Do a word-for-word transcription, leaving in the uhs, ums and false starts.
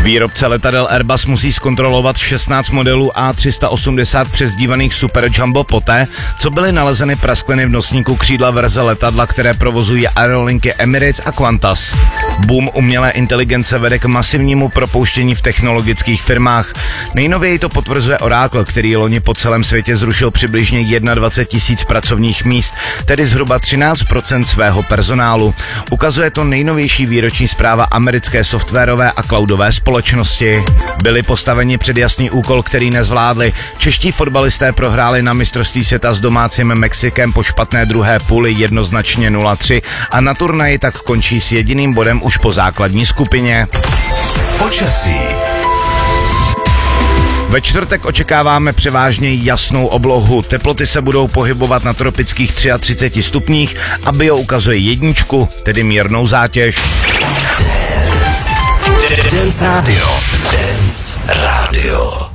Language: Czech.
Výrobce letadel Airbus musí zkontrolovat šestnáct modelů A tři sta osmdesát přezdívaných Super Jumbo poté, co byly nalezeny praskliny v nosníku křídla verze letadla, které provozují aerolinky Emirates a Qantas. Boom umělé inteligence vede k masivnímu propouštění v technologických firmách. Nejnověji to potvrzuje Oracle, který loni po celém světě zrušil přibližně dvacet jedna tisíc pracovních míst, tedy zhruba třináct procent svého personálu. Ukazuje to nejnovější výroční zpráva americké softwarové a cloudové společnosti. Byli postaveni před jasný úkol, který nezvládli. Čeští fotbalisté prohráli na mistrovství světa s domácím Mexikem po špatné druhé půli jednoznačně nula tři a na turnaji tak končí s jediným bodem už po základní skupině. Počasí. Ve čtvrtek očekáváme převážně jasnou oblohu. Teploty se budou pohybovat na tropických třiceti třech stupních a bio ukazuje jedničku, tedy mírnou zátěž. Dance Radio. Dance Radio.